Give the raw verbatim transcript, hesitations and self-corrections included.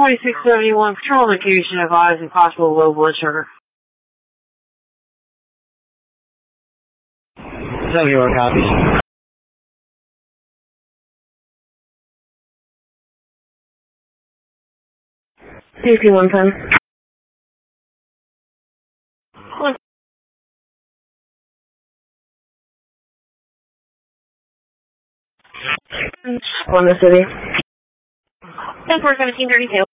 twenty-six seventy-one, patrol location advising possible low blood sugar. seventy-one copies. C C one ten. One the city. ten four seventeen thirty-two.